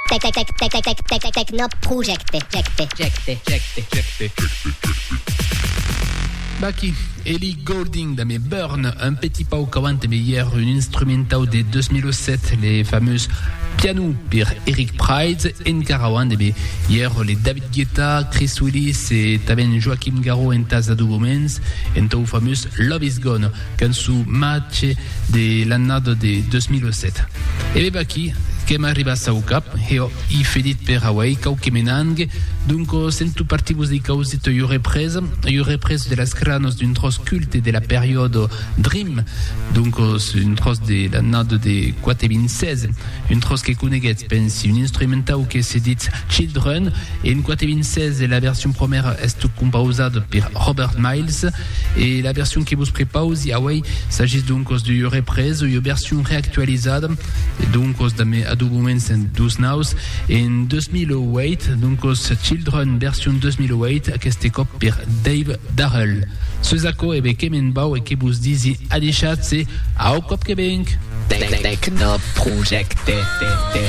Techno Project. Baki, Ellie Goulding da me Burn, un petit pas au cavant de hier, une instrumentale de 2007, les fameuses piano per Eric Prydz, en Carawan de hier, les David Guetta, Chris Willis et taven Joachim Garraud en tas de moments, en tau fameux Love is Gone, cançó match de l'année de 2007. Et les Baki, que m'arriba au cap, i fedit per Hawaii, cau que menang, donc sento partibus de causit io reprise de las granos d'un tros culte de la période Dream, donc une tros de l'année de 2016, une tros que coneguet, pensi, un instrumental que se dit Children, et en 2016 la version première est composada per Robert Miles, et la version que vous prepausi Hawaii s'agit donc de reprise, une version réactualisée, et donc dame à 2 moments en 12 naus, en 2008, donc Children version 2008, aquesta cop per Dave Darrell. Ce zaco ebe kemenbau e que vous disi adichat, c'est au cop que benc. Techno Project.